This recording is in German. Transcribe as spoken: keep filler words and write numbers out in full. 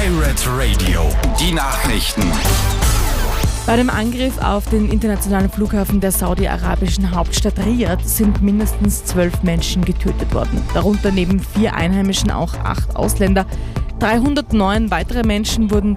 Pirate Radio, die Nachrichten. Bei dem Angriff auf den internationalen Flughafen der saudi-arabischen Hauptstadt Riad sind mindestens zwölf Menschen getötet worden. Darunter neben vier Einheimischen auch acht Ausländer. dreihundertneun weitere Menschen wurden